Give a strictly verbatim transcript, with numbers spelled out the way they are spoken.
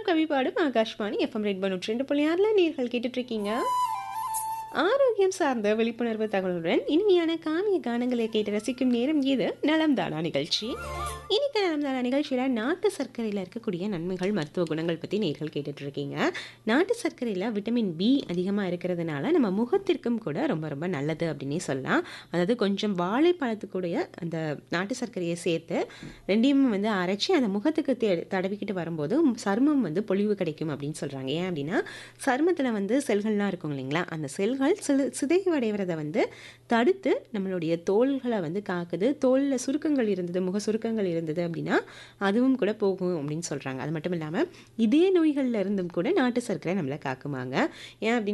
காலம் கவி பாடும் Akashvani FM red தொண்ணூற்றி இரண்டு புள்ளி ஆறில் நேர்கள் கேட்டுட்டு இருக்கீங்க. ஆரோக்கியம் சார்ந்த விழிப்புணர்வு தகவலுடன் இனிமையான காமிய கானங்களை கேட்டு ரசிக்கும் நேரம் இது நலம்தானா நிகழ்ச்சி. இன்னைக்கு நலம்தானா நிகழ்ச்சியில் நாட்டு சர்க்கரையில் இருக்கக்கூடிய நன்மைகள் மருத்துவ குணங்கள் பற்றி நேர்கள் கேட்டுட்டு இருக்கீங்க. நாட்டு சர்க்கரையில் விட்டமின் பி அதிகமாக இருக்கிறதுனால நம்ம முகத்திற்கும் கூட ரொம்ப ரொம்ப நல்லது அப்படின்னே சொல்லலாம். அதாவது கொஞ்சம் வாழைப்பழத்துக்குடைய அந்த நாட்டு சர்க்கரையை சேர்த்து ரெண்டையும் வந்து அரைச்சி அந்த முகத்துக்கு தே தடவிக்கிட்டு வரும்போது சருமம் வந்து பொலிவு கிடைக்கும் அப்படின்னு சொல்கிறாங்க. ஏன் அப்படின்னா சருமத்தில் வந்து செல்கள்லாம் இருக்கும் இல்லைங்களா, அந்த செல்கள் சில சிதைவடைகிறத வந்து தடுத்து நம்மளுடைய தோள்களை வந்து காக்குது. தோலில் சுருக்கங்கள் இருந்தது, முக சுருக்கங்கள் இருந்தது அப்படின்னா அதுவும் கூட போகும் அப்படின்னு சொல்கிறாங்க. அது மட்டும் இல்லாமல் இதே நோய்களில் இருந்தும் கூட நாட்டு சர்க்கரை நம்மளை காக்குமாங்க. ஏன் அப்படின்னு